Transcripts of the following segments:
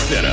Center.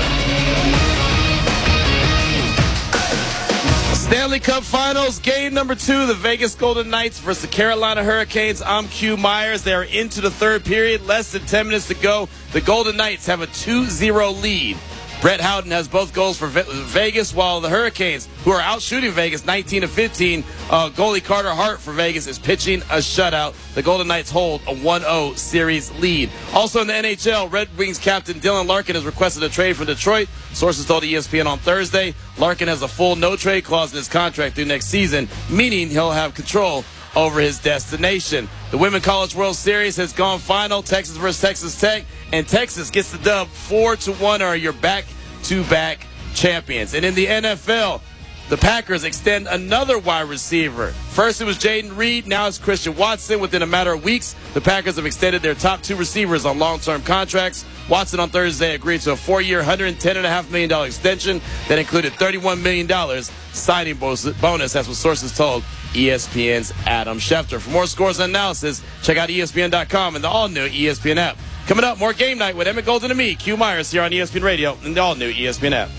Stanley Cup Finals, game number 2, the Vegas Golden Knights versus the Carolina Hurricanes. I'm Q Myers. They are into the third period, less than 10 minutes to go. The Golden Knights have a 2-0 lead. Brett Howden has both goals for Vegas, while the Hurricanes, who are out shooting Vegas 19-15, goalie Carter Hart for Vegas is pitching a shutout. The Golden Knights hold a 1-0 series lead. Also in the NHL, Red Wings captain Dylan Larkin has requested a trade from Detroit. Sources told ESPN on Thursday. Larkin has a full no-trade clause in his contract through next season, meaning he'll have control over his destination. The Women's College World Series has gone final, Texas versus Texas Tech, and Texas gets the dub 4-1, or your back-to-back champions. And in the NFL, the Packers extend another wide receiver. First it was Jaden Reed, now it's Christian Watson. Within a matter of weeks, the Packers have extended their top 2 receivers on long-term contracts. Watson on Thursday agreed to a 4-year, $110.5 million extension that included $31 million signing bonus. That's what sources told ESPN's Adam Schefter. For more scores and analysis, check out ESPN.com and the all-new ESPN app. Coming up, more Game Night with Emmett Golden and me, Q Myers, here on ESPN Radio and the all-new ESPN app.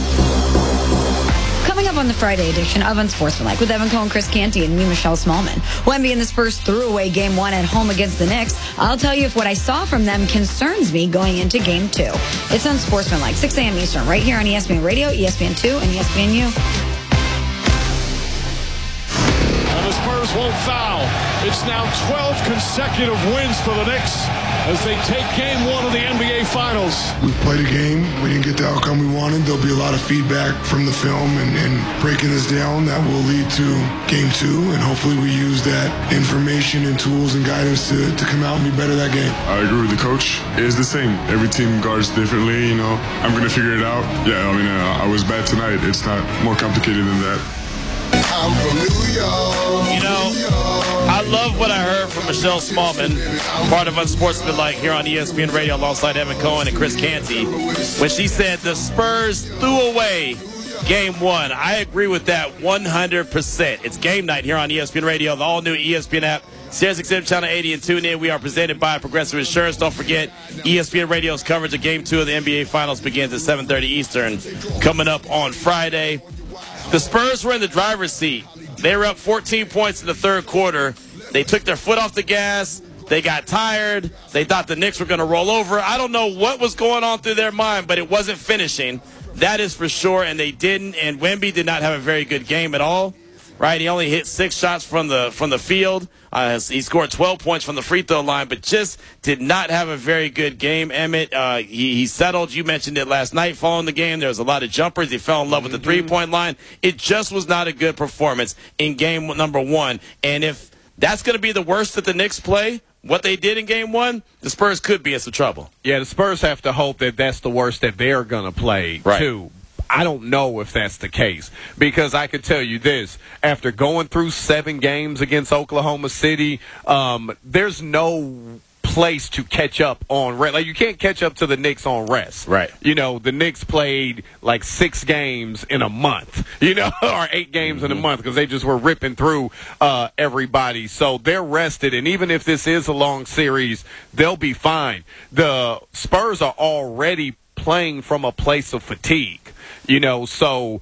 Coming up on the Friday edition of Unsportsmanlike with Evan Cohen, Chris Canty, and me, Michelle Smallman. Wemby and the Spurs threw away Game 1 at home against the Knicks. I'll tell you if what I saw from them concerns me going into Game 2. It's Unsportsmanlike, 6 a.m. Eastern, right here on ESPN Radio, ESPN2, and ESPNU. And the Spurs won't foul. It's now 12 consecutive wins for the Knicks as they take Game 1 of the NBA Finals. We played a game. We didn't get the outcome we wanted. There'll be a lot of feedback from the film and breaking this down that will lead to Game 2. And hopefully we use that information and tools and guidance to come out and be better that game. I agree with the coach. It's the same. Every team guards differently, you know. I'm going to figure it out. Yeah, I mean, I was bad tonight. It's not more complicated than that. I'm from New York. You know, I love what I heard from Michelle Smallman, part of Unsportsmanlike here on ESPN Radio alongside Evan Cohen and Chris Canty, when she said the Spurs threw away Game 1. I agree with that 100%. It's Game Night here on ESPN Radio, the all-new ESPN app, Sirius XM Channel 80, and tune in. We are presented by Progressive Insurance. Don't forget, ESPN Radio's coverage of Game 2 of the NBA Finals begins at 7:30 Eastern, coming up on Friday. The Spurs were in the driver's seat. They were up 14 points in the third quarter. They took their foot off the gas. They got tired. They thought the Knicks were going to roll over. I don't know what was going on through their mind, but it wasn't finishing. That is for sure, and they didn't. And Wemby did not have a very good game at all. Right? He only hit 6 shots from the field. He scored 12 points from the free throw line, but just did not have a very good game. Emmett, he settled. You mentioned it last night following the game. There was a lot of jumpers. He fell in love with the three-point line. It just was not a good performance in game number 1. And if that's going to be the worst that the Knicks play, what they did in Game 1, the Spurs could be in some trouble. Yeah, the Spurs have to hope that that's the worst that they're going to play, too. I don't know if that's the case, because I could tell you this. After going through 7 games against Oklahoma City, there's no place to catch up on rest. Like, you can't catch up to the Knicks on rest. Right. You know, the Knicks played like 6 games in a month, you know, or 8 games in a month, because they just were ripping through everybody. So they're rested, and even if this is a long series, they'll be fine. The Spurs are already playing from a place of fatigue. You know, so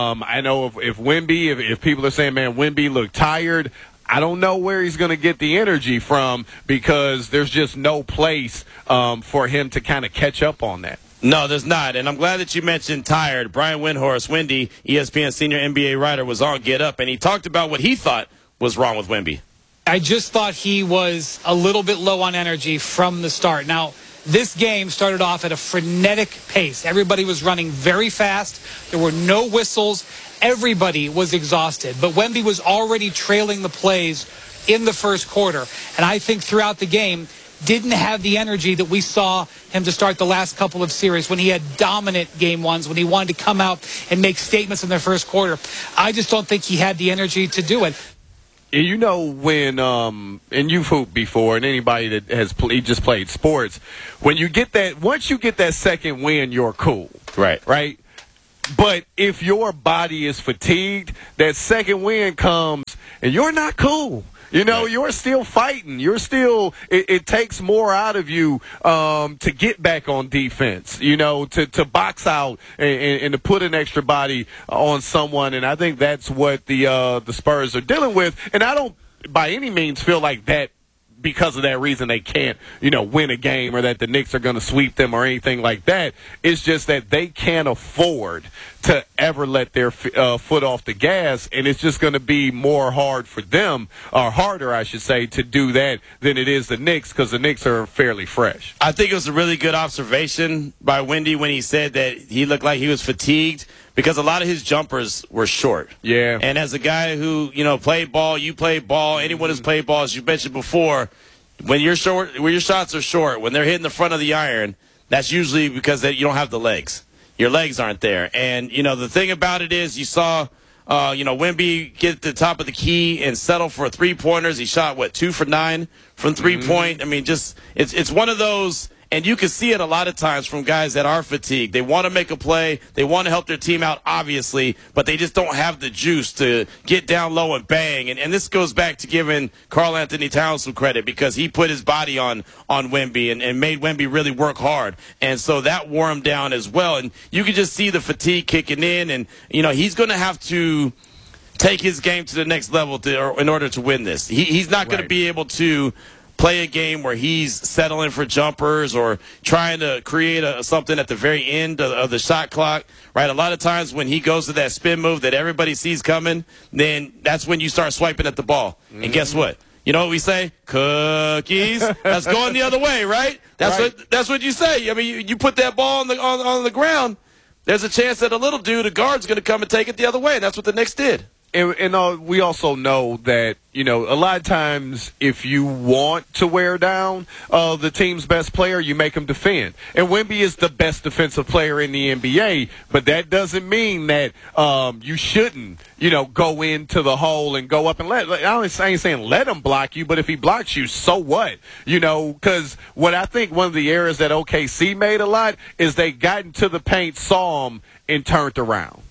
I know if Wemby, if people are saying, man, Wemby looked tired, I don't know where he's going to get the energy from, because there's just no place for him to kind of catch up on that. No, there's not. And I'm glad that you mentioned tired. Brian Windhorst, Wendy, ESPN senior NBA writer, was on Get Up, and he talked about what he thought was wrong with Wemby. I just thought he was a little bit low on energy from the start. Now, this game started off at a frenetic pace. Everybody was running very fast. There were no whistles. Everybody was exhausted. But Wemby was already trailing the plays in the first quarter. And I think throughout the game, didn't have the energy that we saw him to start the last couple of series when he had dominant game ones, when he wanted to come out and make statements in their first quarter. I just don't think he had the energy to do it. You know, when and you've hooped before, and anybody that has just played sports, when you get that, once you get that second win, you're cool. Right? But if your body is fatigued, that second win comes, and you're not cool. You know, you're still fighting. You're still. It takes more out of you to get back on defense. You know, to box out and to put an extra body on someone. And I think that's what the Spurs are dealing with. And I don't, by any means, feel like that. Because of that reason, they can't, win a game or that the Knicks are going to sweep them or anything like that. It's just that they can't afford to ever let their foot off the gas, and it's just going to be more hard for them, or harder, I should say, to do that than it is the Knicks, because the Knicks are fairly fresh. I think it was a really good observation by Wendy when he said that he looked like he was fatigued, because a lot of his jumpers were short. Yeah. And as a guy who, played ball, you played ball, anyone who's played ball, as you mentioned before, when your shots are short, when they're hitting the front of the iron, that's usually because you don't have the legs. Your legs aren't there. And, the thing about it is you saw, Wemby get to the top of the key and settle for three-pointers. He shot, 2 for 9 from three-point? I mean, it's one of those. And you can see it a lot of times from guys that are fatigued. They want to make a play. They want to help their team out, obviously, but they just don't have the juice to get down low and bang. And this goes back to giving Karl Anthony Towns some credit, because he put his body on Wemby and made Wemby really work hard. And so that wore him down as well. And you can just see the fatigue kicking in. And, he's going to have to take his game to the next level in order to win this. He's not going to be able to play a game where he's settling for jumpers or trying to create something at the very end of the shot clock, right? A lot of times when he goes to that spin move that everybody sees coming, then that's when you start swiping at the ball. Mm-hmm. And guess what? You know what we say? Cookies. That's going the other way, right? That's what you say. I mean, you put that ball on the ground, there's a chance that a little dude, a guard's going to come and take it the other way, and that's what the Knicks did. And we also know that, a lot of times if you want to wear down the team's best player, you make them defend. And Wemby is the best defensive player in the NBA, but that doesn't mean that you shouldn't, go into the hole and go up and I ain't saying let him block you, but if he blocks you, so what? Because what I think one of the errors that OKC made a lot is they got into the paint, saw him, and turned around.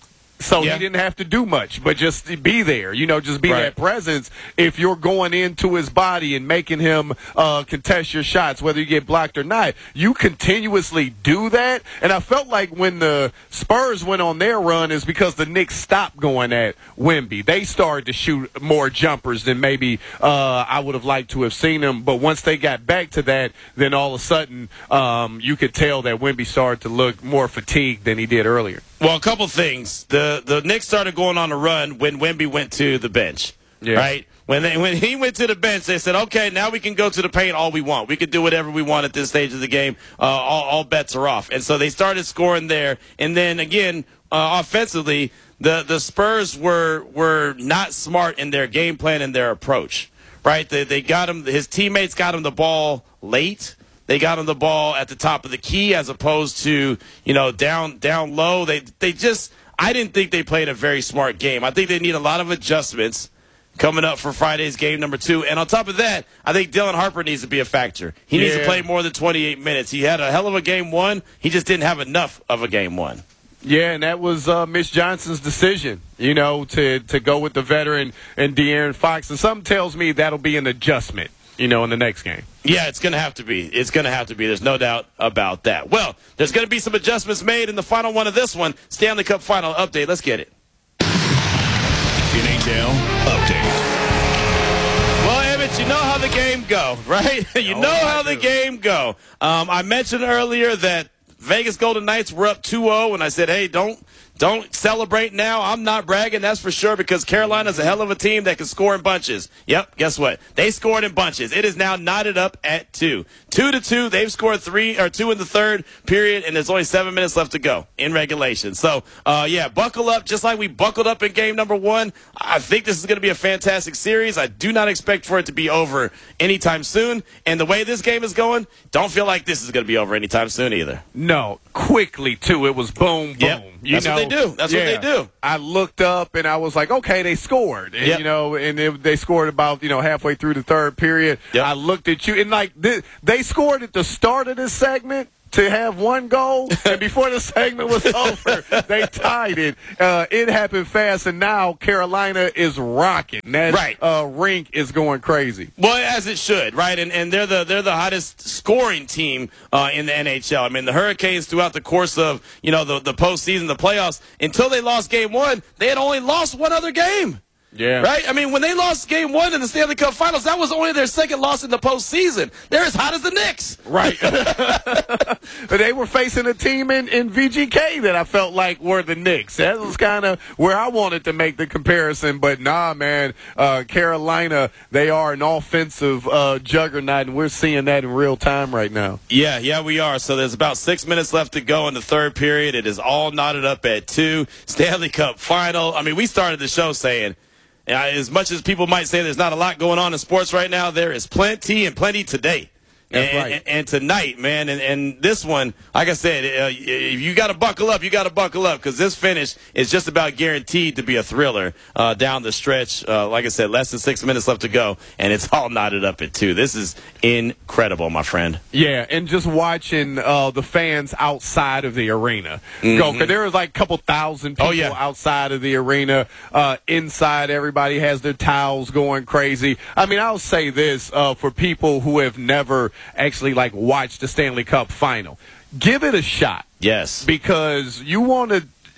So he didn't have to do much, but just be there, just be that presence. If you're going into his body and making him contest your shots, whether you get blocked or not, you continuously do that. And I felt like when the Spurs went on their run is because the Knicks stopped going at Wemby. They started to shoot more jumpers than maybe I would have liked to have seen them. But once they got back to that, then all of a sudden you could tell that Wemby started to look more fatigued than he did earlier. Well, a couple things. The Knicks started going on a run when Wemby went to the bench, right? When he went to the bench, they said, okay, now we can go to the paint all we want. We can do whatever we want at this stage of the game. All bets are off. And so they started scoring there. And then, again, offensively, the Spurs were not smart in their game plan and their approach, right? They got him. His teammates got him the ball late. They got him the ball at the top of the key as opposed to, down low. I didn't think they played a very smart game. I think they need a lot of adjustments coming up for Friday's game number 2. And on top of that, I think Dylan Harper needs to be a factor. He needs to play more than 28 minutes. He had a hell of a game 1. He just didn't have enough of a game 1. Yeah, and that was Mitch Johnson's decision, to go with the veteran and De'Aaron Fox. And something tells me that'll be an adjustment, in the next game. Yeah, it's going to have to be. It's going to have to be. There's no doubt about that. Well, there's going to be some adjustments made in the final one of this one. Stanley Cup final update. Let's get it. NHL update. Well, Emmett, you know how the game go, right? You know how the game go. I mentioned earlier that Vegas Golden Knights were up 2-0, and I said, hey, don't celebrate now. I'm not bragging, that's for sure, because Carolina's a hell of a team that can score in bunches. Yep, guess what? They scored in bunches. It is now knotted up at 2. 2-2. They've scored 2 in the third period, and there's only 7 minutes left to go in regulation. So, buckle up just like we buckled up in game number 1. I think this is going to be a fantastic series. I do not expect for it to be over anytime soon. And the way this game is going, don't feel like this is going to be over anytime soon either. No, quickly, too. It was boom, boom. Yep. That's what they do. That's what they do. I looked up and I was like, okay, they scored. And, and they scored about, halfway through the third period. Yep. I looked at you and they scored at the start of this segment. to have one goal, and before the segment was over, they tied it. It happened fast, and now Carolina is rocking. That rink is going crazy. Well, as it should, right? And they're the hottest scoring team in the NHL. I mean, the Hurricanes throughout the course of the postseason, the playoffs, until they lost Game 1, they had only lost one other game. Yeah. Right? I mean, when they lost Game 1 in the Stanley Cup Finals, that was only their second loss in the postseason. They're as hot as the Knicks. Right. But they were facing a team in VGK that I felt like were the Knicks. That was kind of where I wanted to make the comparison. But, nah, man, Carolina, they are an offensive juggernaut, and we're seeing that in real time right now. Yeah, we are. So there's about 6 minutes left to go in the third period. It is all knotted up at 2. Stanley Cup Final. I mean, we started the show saying, as much as people might say there's not a lot going on in sports right now, there is plenty and plenty today. That's right. And tonight, man, and this one, like I said, if you got to buckle up, you got to buckle up, because this finish is just about guaranteed to be a thriller down the stretch. Like I said, less than 6 minutes left to go, and it's all knotted up at 2. This is incredible, my friend. Yeah, and just watching the fans outside of the arena go, because there was like a couple thousand people outside of the arena. Inside, everybody has their towels going crazy. I mean, I'll say this for people who have never actually watch the Stanley Cup Final, give it a shot. Yes, because you want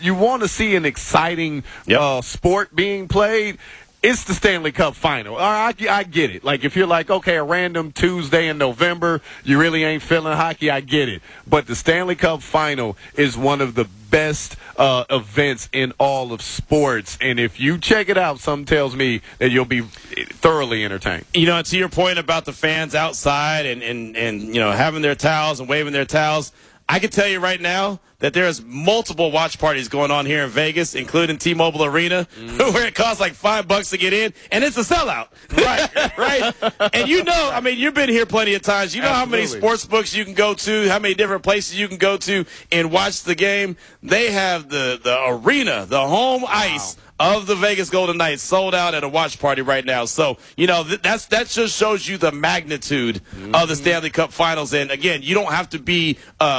to see an exciting sport being played. It's the Stanley Cup Final. I get it. Like, if you're like, okay, a random Tuesday in November, you really ain't feeling hockey, I get it. But the Stanley Cup Final is one of the best events in all of sports. And if you check it out, something tells me that you'll be thoroughly entertained. To your point about the fans outside and having their towels and waving their towels, I can tell you right now that there's multiple watch parties going on here in Vegas, including T-Mobile Arena, where it costs like $5 to get in, and it's a sellout. Right? And you've been here plenty of times. You know how many sports books you can go to, how many different places you can go to and watch the game. They have the arena, the home ice of the Vegas Golden Knights sold out at a watch party right now. So, that just shows you the magnitude of the Stanley Cup Finals. And, again, you don't have to be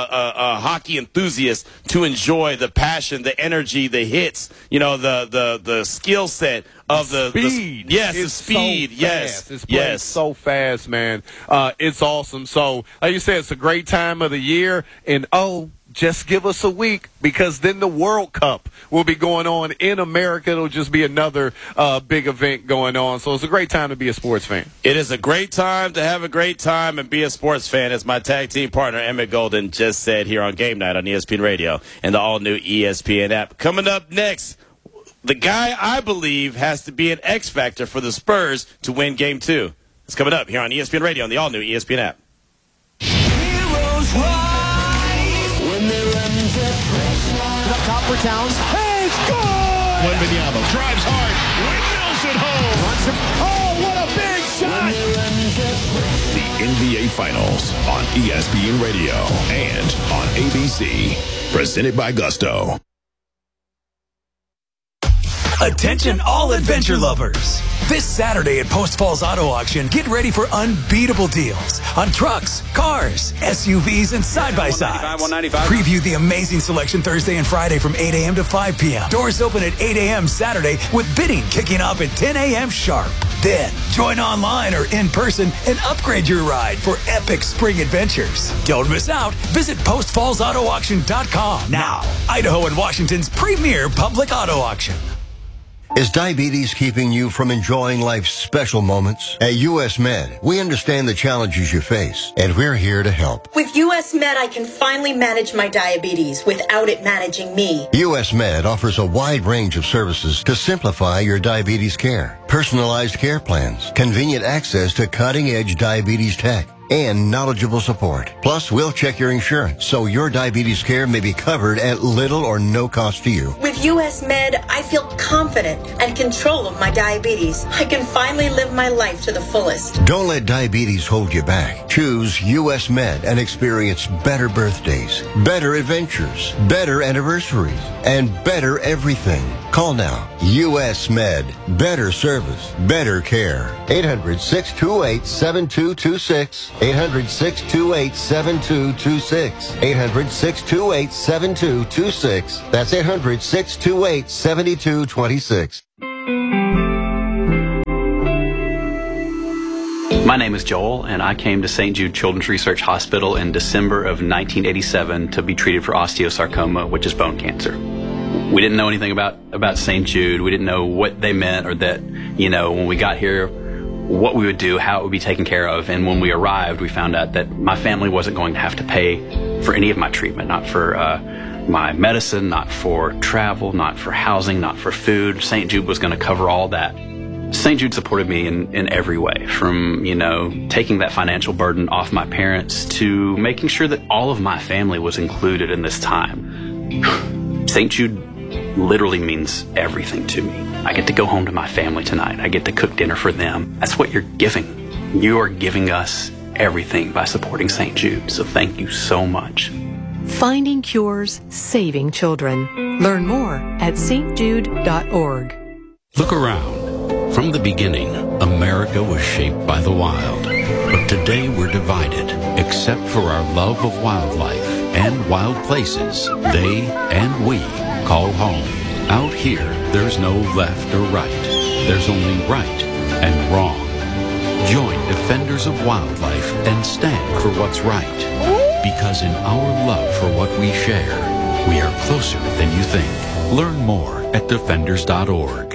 a hockey enthusiast to enjoy the passion, the energy, the hits, the skill set of the speed. The speed. It's playing so fast, man. It's awesome. So, like you said, it's a great time of the year. And, just give us a week, because then the World Cup will be going on in America. It'll just be another big event going on. So it's a great time to be a sports fan. It is a great time to have a great time and be a sports fan, as my tag team partner Emmett Golden just said here on Game Night on ESPN Radio and the all-new ESPN app. Coming up next, the guy I believe has to be an X factor for the Spurs to win Game 2. It's coming up here on ESPN Radio and the all-new ESPN app. Heroes rise when they run to pressure. Top for Towns. Hey, score! Wembanyama drives hard. Windmills at home. What a big shot! The NBA Finals on ESPN Radio and on ABC. Presented by Gusto. Attention all adventure lovers. This Saturday at Post Falls Auto Auction, get ready for unbeatable deals on trucks, cars, SUVs, and side-by-sides. Preview the amazing selection Thursday and Friday from 8 a.m. to 5 p.m. Doors open at 8 a.m. Saturday with bidding kicking off at 10 a.m. sharp. Then, join online or in person and upgrade your ride for epic spring adventures. Don't miss out. Visit PostFallsAutoAuction.com. Now, Idaho and Washington's premier public auto auction. Is diabetes keeping you from enjoying life's special moments? At U.S. Med, we understand the challenges you face, and we're here to help. With U.S. Med, I can finally manage my diabetes without it managing me. U.S. Med offers a wide range of services to simplify your diabetes care. Personalized care plans, convenient access to cutting-edge diabetes tech, and knowledgeable support. Plus, we'll check your insurance so your diabetes care may be covered at little or no cost to you. With U.S. Med, I feel confident and control of my diabetes. I can finally live my life to the fullest. Don't let diabetes hold you back. Choose U.S. Med and experience better birthdays, better adventures, better anniversaries, and better everything. Call Call now. U.S. Med. Better service. Better care. 800-628-7226. 800-628-7226. 800-628-7226. That's 800-628-7226. My name is Joel, and I came to St. Jude Children's Research Hospital in December of 1987 to be treated for osteosarcoma, which is bone cancer. We didn't know anything about St. Jude. We didn't know what they meant, or that, when we got here, what we would do, how it would be taken care of. And when we arrived, we found out that my family wasn't going to have to pay for any of my treatment, not for my medicine, not for travel, not for housing, not for food. St. Jude was going to cover all that. St. Jude supported me in every way, from, taking that financial burden off my parents to making sure that all of my family was included in this time. St. Jude literally means everything to me. I get to go home to my family tonight. I get to cook dinner for them. That's what you're giving. You are giving us everything by supporting St. Jude. So thank you so much. Finding cures, saving children. Learn more at stjude.org. Look around. From the beginning, America was shaped by the wild. But today we're divided, except for our love of wildlife and wild places they and we call home. Out here, there's no left or right. There's only right and wrong. Join Defenders of Wildlife and stand for what's right. Because in our love for what we share, we are closer than you think. Learn more at defenders.org.